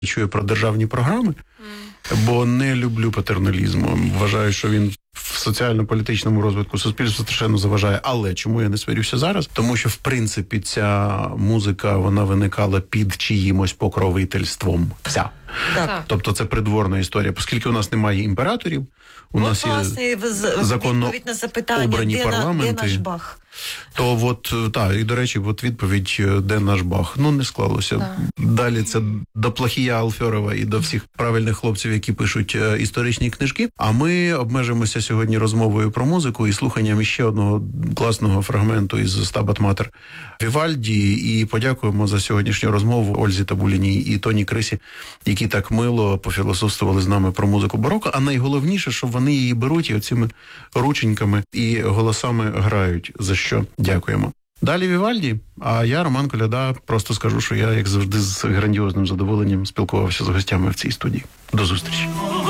чую про державні програми, бо не люблю патерналізму. Вважаю, що він в соціально-політичному розвитку суспільства страшенно заважає. Але чому я не сварюся зараз? Тому що, в принципі, ця музика, вона виникала під чиїмось покровительством. Вся. Так. Тобто це придворна історія. Оскільки у нас немає імператорів, у нас є законно на запитання, обрані де парламенти. де наш Бах? То от, так, і, до речі, от відповідь, де наш Бах? Ну, не склалося. Так. Далі це до Плахія Алфьорова і до всіх правильних хлопців, які пишуть історичні книжки. А ми обмежимося сьогодні розмовою про музику і слуханням ще одного класного фрагменту із «Стабат Матер» Вівальді. І подякуємо за сьогоднішню розмову Ользі Табуліній і Тоні Крисі, які так мило пофілософствували з нами про музику бароко. А найголовніше, що вони її беруть і оціми рученьками і голосами грають, за що дякуємо. Далі Вівальді, а я, Роман Коляда, просто скажу, що я, як завжди, з грандіозним задоволенням спілкувався з гостями в цій студії. До зустрічі.